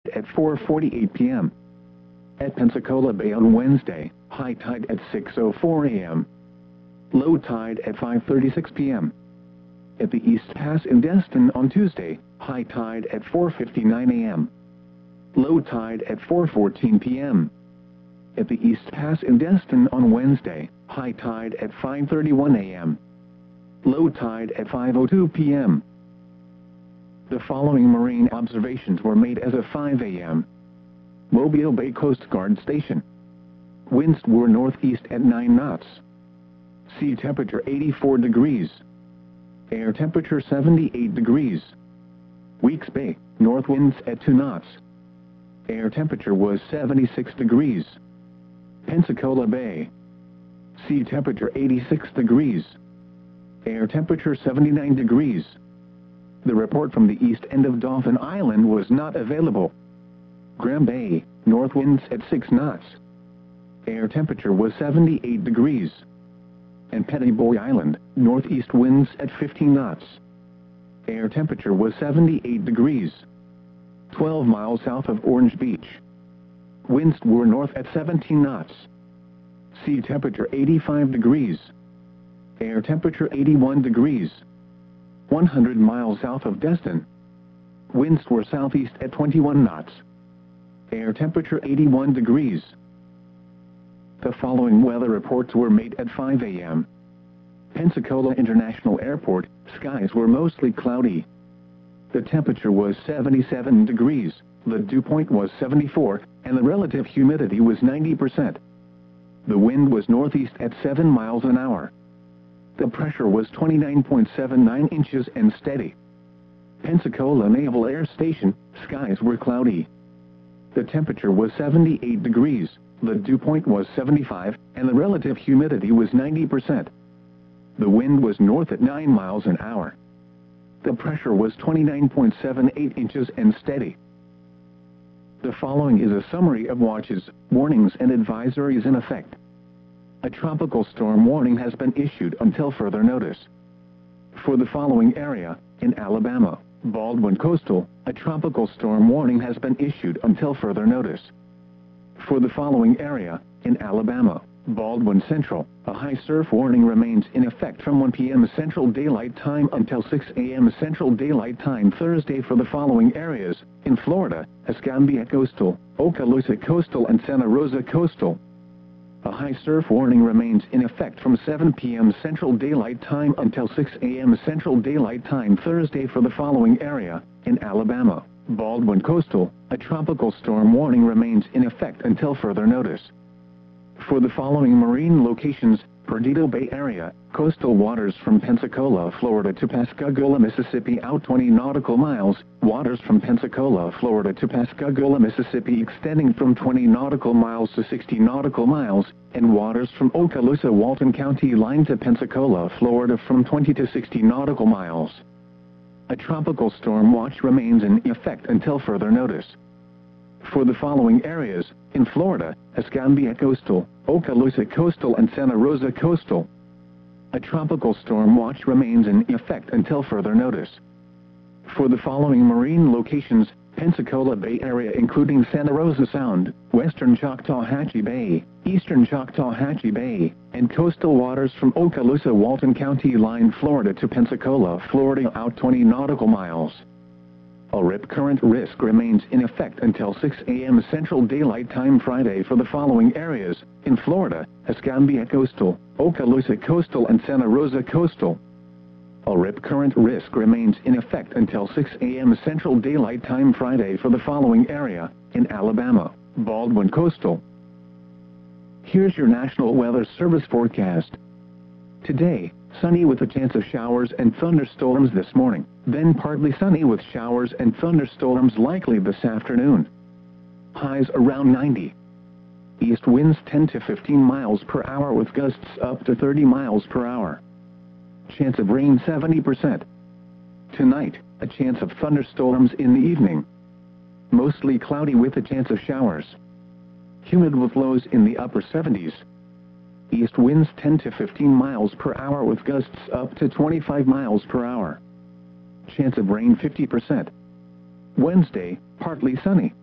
at 4:48 p.m. At Pensacola Bay on Wednesday, high tide at 6:04 a.m. Low tide at 5:36 p.m. At the East Pass in Destin on Tuesday, high tide at 4:59 a.m. Low tide at 4:14 p.m. At the East Pass in Destin on Wednesday, high tide at 5:31 a.m. Low tide at 5:02 p.m. The following marine observations were made as of 5 a.m. Mobile Bay Coast Guard Station. Winds were northeast at 9 knots. Sea temperature 84 degrees. Air temperature 78 degrees. Weeks Bay, north winds at 2 knots. Air temperature was 76 degrees. Pensacola Bay. Sea temperature 86 degrees. Air temperature 79 degrees. The report from the east end of Dauphin Island was not available. Graham Bay, north winds at 6 knots. Air temperature was 78 degrees. And Petty Boy Island, northeast winds at 15 knots. Air temperature was 78 degrees. 12 miles south of Orange Beach. Winds were north at 17 knots. Sea temperature 85 degrees. Air temperature 81 degrees. 100 miles south of Destin. Winds were southeast at 21 knots. Air temperature 81 degrees. The following weather reports were made at 5 a.m. Pensacola International Airport, skies were mostly cloudy. The temperature was 77 degrees, the dew point was 74, and the relative humidity was 90%. The wind was northeast at 7 miles an hour. The pressure was 29.79 inches and steady. Pensacola Naval Air Station, skies were cloudy. The temperature was 78 degrees, the dew point was 75, and the relative humidity was 90%. The wind was north at 9 miles an hour. The pressure was 29.78 inches and steady. The following is a summary of watches, warnings and advisories in effect. A tropical storm warning has been issued until further notice. For the following area, in Alabama, Baldwin Coastal, a tropical storm warning has been issued until further notice. For the following area, in Alabama, Baldwin Central, a high surf warning remains in effect from 1 p.m. Central Daylight Time until 6 a.m. Central Daylight Time Thursday. For the following areas, in Florida, Escambia Coastal, Okaloosa Coastal and Santa Rosa Coastal. A high surf warning remains in effect from 7 p.m. Central Daylight Time until 6 a.m. Central Daylight Time Thursday. For the following area, in Alabama, Baldwin Coastal, a tropical storm warning remains in effect until further notice. For the following marine locations, Perdido Bay Area, coastal waters from Pensacola, Florida to Pascagoula, Mississippi out 20 nautical miles, waters from Pensacola, Florida to Pascagoula, Mississippi extending from 20 nautical miles to 60 nautical miles, and waters from Okaloosa, Walton County line to Pensacola, Florida from 20 to 60 nautical miles. A tropical storm watch remains in effect until further notice. For the following areas, in Florida, Escambia Coastal, Okaloosa Coastal and Santa Rosa Coastal. A tropical storm watch remains in effect until further notice. For the following marine locations, Pensacola Bay Area including Santa Rosa Sound, Western Choctawhatchee Bay, Eastern Choctawhatchee Bay, and coastal waters from Okaloosa, Walton County line, Florida to Pensacola, Florida out 20 nautical miles. A rip current risk remains in effect until 6 a.m. Central Daylight Time Friday. For the following areas, in Florida, Escambia Coastal, Okaloosa Coastal and Santa Rosa Coastal. A rip current risk remains in effect until 6 a.m. Central Daylight Time Friday. For the following area, in Alabama, Baldwin Coastal. Here's your National Weather Service forecast. Today, sunny with a chance of showers and thunderstorms this morning, then partly sunny with showers and thunderstorms likely this afternoon. Highs around 90. East winds 10 to 15 miles per hour with gusts up to 30 miles per hour. Chance of rain 70%. Tonight, a chance of thunderstorms in the evening. Mostly cloudy with a chance of showers. Humid with lows in the upper 70s. East winds 10 to 15 miles per hour with gusts up to 25 miles per hour. Chance of rain 50%. Wednesday, partly sunny.